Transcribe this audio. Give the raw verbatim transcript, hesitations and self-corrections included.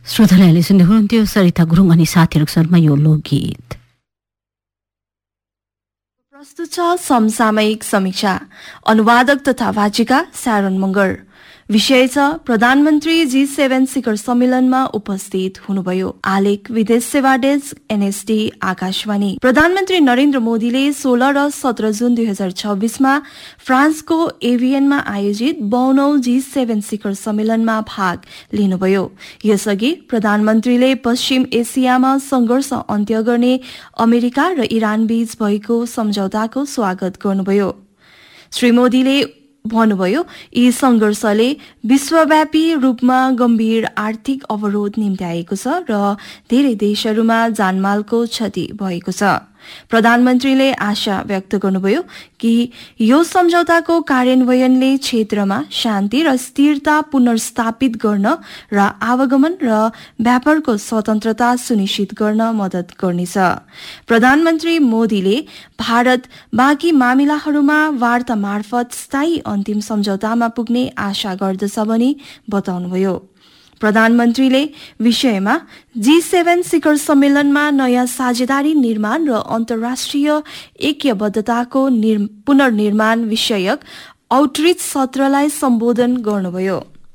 श्रोताले सुन्दै हुनुहुन्थ्यो सरिता गुरुङ अनि साथीहरू शर्मा यो लोकगीत। प्रस्तुत छ समसामयिक समीक्षा। अनुवादक तथा वाचिका स्यारोन मगर। विषय छ प्रधानमन्त्री जी सेभेन शिखर सम्मेलनमा उपस्थित हुनुभयो। आलेख विदेश सेवा डेस्क एनएसडी आकाशवाणी। प्रधानमन्त्री नरेन्द्र मोदीले सोह्र र सत्र जुन दुई हजार छब्बीसमा फ्रान्सको एभियनमा आयोजित बाउन्नौ जी सेभेन शिखर सम्मेलनमा भाग लिनुभयो। यसअघि प्रधानमन्त्रीले पश्चिम एसियामा संघर्ष अन्त्य गर्ने अमेरिका र इरान बीच भएको सम्झौताको स्वागत गर्नुभयो। श्री मोदीले भन्नुभयो यी संघर्षले विश्वव्यापी रूपमा गम्भीर आर्थिक अवरोध निम्त्याएको छ र धेरै देशहरूमा जानमालको क्षति भएको छ। प्रधानमन्त्रीले आशा व्यक्त गर्नुभयो कि यो सम्झौताको कार्यान्वयनले क्षेत्रमा शान्ति र स्थिरता पुनर्स्थापित गर्न र आवागमन र व्यापारको स्वतन्त्रता सुनिश्चित गर्न मद्दत गर्नेछ। प्रधानमन्त्री मोदीले भारत बाँकी मामिलाहरूमा वार्ता मार्फत स्थायी अन्तिम सम्झौतामा पुग्ने आशा गर्दछ भनी बताउनुभयो। प्रधानमन्त्रीले विषयमा जी सेभेन शिखर सम्मेलनमा नयाँ साझेदारी निर्माण र अन्तर्राष्ट्रिय ऐक्यबद्धताको पुनर्निर्माण विषयक आउटरिच सत्रलाई सम्बोधन गर्नुभयो।